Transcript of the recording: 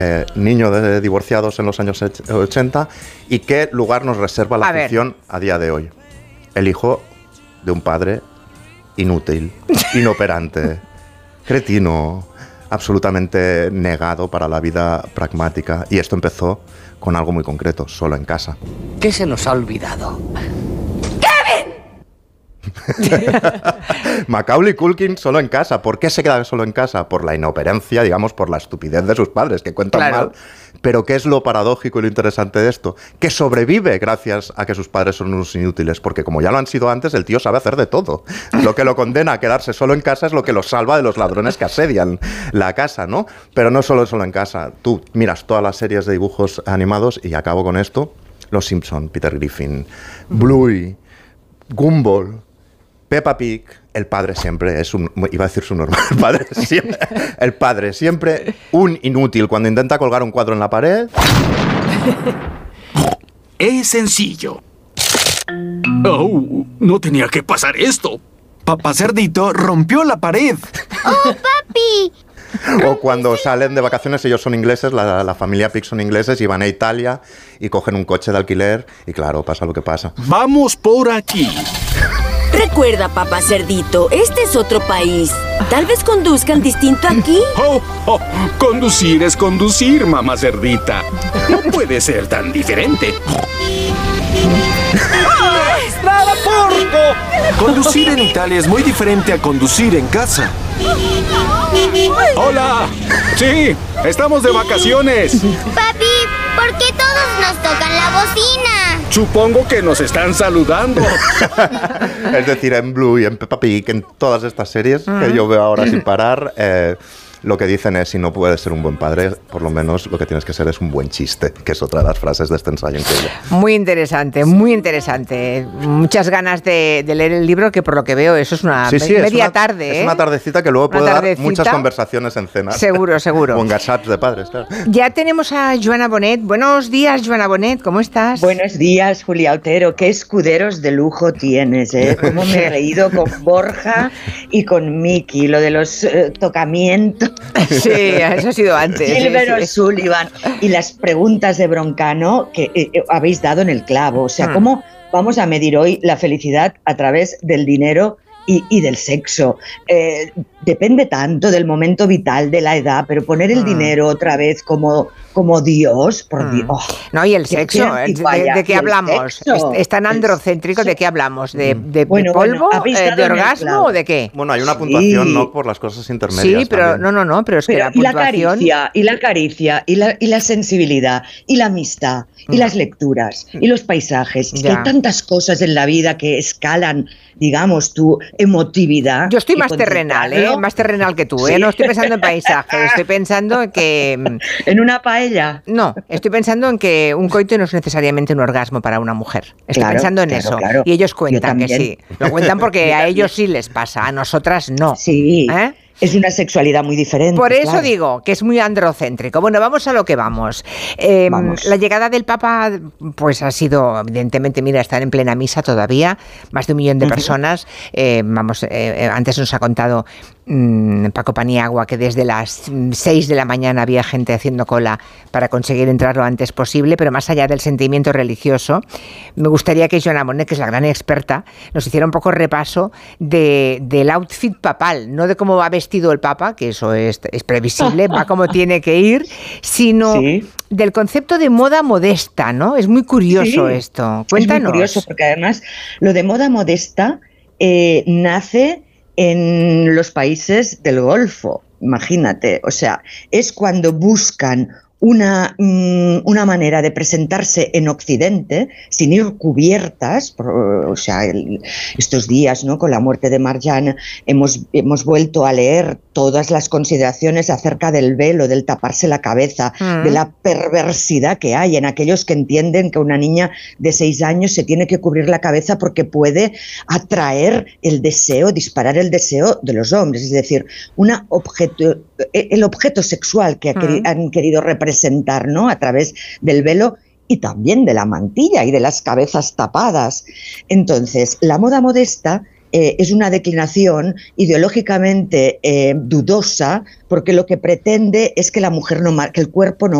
niño de divorciados en los años 80 y qué lugar nos reserva la ficción a día de hoy. El hijo de un padre inútil, inoperante, cretino, absolutamente negado para la vida pragmática. Y esto empezó con algo muy concreto, Solo en casa. ¿Qué se nos ha olvidado? Macaulay Culkin Solo en casa. ¿Por qué se queda solo en casa? Por la inoperancia, digamos, por la estupidez de sus padres, que cuentan mal. Pero ¿qué es lo paradójico y lo interesante de esto? Que sobrevive gracias a que sus padres son unos inútiles, porque como ya lo han sido antes, el tío sabe hacer de todo. Lo que lo condena a quedarse solo en casa es lo que lo salva de los ladrones que asedian la casa, ¿no? Pero no solo en casa. Tú miras todas las series de dibujos animados, y acabo con esto: Los Simpson, Peter Griffin, Bluey, Gumball, Peppa Pig. El padre siempre es iba a decir su normal, el padre siempre un inútil cuando intenta colgar un cuadro en la pared. Es sencillo. Oh, no tenía que pasar esto. Papá Cerdito rompió la pared. ¡Oh, papi! O cuando salen de vacaciones, ellos son ingleses, la familia Pig son ingleses, y van a Italia y cogen un coche de alquiler y claro, pasa lo que pasa. Vamos por aquí. Recuerda, papá Cerdito, este es otro país. Tal vez conduzcan distinto aquí. Oh, oh, conducir es conducir, mamá Cerdita. No puede ser tan diferente. ¡Estrada Porco! Conducir en Italia es muy diferente a conducir en casa. ¡Hola! Sí, estamos de vacaciones. Papi, ¿por qué todos nos tocan la bocina? Supongo que nos están saludando. Es decir, en Blue y en Peppa Pig, en todas estas series que yo veo ahora sin parar, lo que dicen es: si no puedes ser un buen padre, por lo menos lo que tienes que ser es un buen chiste, que es otra de las frases de este ensayo increíble. Muy interesante, muy interesante. Muchas ganas de leer el libro, que por lo que veo eso es una media tarde. Es una tardecita que luego puede dar muchas conversaciones en cena. Seguro, seguro. O en WhatsApp de padres, claro. Ya tenemos a Joana Bonet. Buenos días, Joana Bonet, ¿cómo estás? Buenos días, Julia Otero. Qué escuderos de lujo tienes, ¿eh? Cómo me he reído con Borja y con Miki, lo de los tocamientos. Sí, eso ha sido antes. Silver Sullivan y las preguntas de Broncano que habéis dado en el clavo. O sea, ¿cómo vamos a medir hoy la felicidad a través del dinero y del sexo? Depende tanto del momento vital, de la edad, pero poner el dinero otra vez como Dios, por Dios. Oh, no, y el sexo, ¿de qué hablamos? ¿Es tan androcéntrico? ¿De qué hablamos? ¿De polvo? ¿De orgasmo o de qué? Bueno, hay una puntuación, ¿no? Por las cosas intermedias. Sí, pero también. No, pero es que la puntuación... Y la caricia, y la sensibilidad, y la amistad, y las lecturas, y los paisajes. Es que hay tantas cosas en la vida que escalan, digamos, tu emotividad. Yo estoy más terrenal, ¿eh? Más terrenal que tú, ¿eh? Sí. No estoy pensando en paisajes, estoy pensando en que... ¿En una paella? No, estoy pensando en que un coito no es necesariamente un orgasmo para una mujer. Estoy pensando en eso. Claro. Y ellos cuentan que sí. Lo cuentan porque a ellos sí les pasa, a nosotras no. Sí. Es una sexualidad muy diferente. Por eso digo que es muy androcéntrico. Bueno, vamos a lo que vamos. La llegada del Papa pues ha sido, evidentemente, mira, están en plena misa todavía, más de 1 millón de personas. Antes nos ha contado Paco Paniagua que desde las 6 de la mañana había gente haciendo cola para conseguir entrar lo antes posible, pero más allá del sentimiento religioso, me gustaría que Joana Bonet, que es la gran experta, nos hiciera un poco repaso del outfit papal, no de cómo va vestido el Papa, que eso es previsible, va como tiene que ir, sino del concepto de moda modesta, ¿no? Es muy curioso esto. Cuéntanos. Es muy curioso porque además lo de moda modesta nace en los países del Golfo, imagínate, o sea, es cuando buscan una manera de presentarse en Occidente sin ir cubiertas, o sea, estos días, ¿no? Con la muerte de Marjane hemos vuelto a leer todas las consideraciones acerca del velo, del taparse la cabeza, de la perversidad que hay en aquellos que entienden que una niña de 6 años se tiene que cubrir la cabeza porque puede atraer el deseo, disparar el deseo de los hombres, es decir, el objeto sexual que han querido representar, ¿no? A través del velo y también de la mantilla y de las cabezas tapadas. Entonces, la moda modesta es una declinación ideológicamente dudosa, porque lo que pretende es que la mujer que el cuerpo no